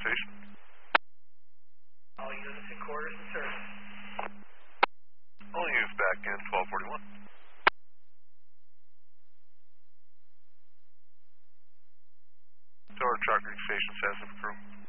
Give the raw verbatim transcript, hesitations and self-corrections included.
station. All units in quarters and service. All units back in twelve forty-one. Tower Truck Creek Station, Sassafras Crew.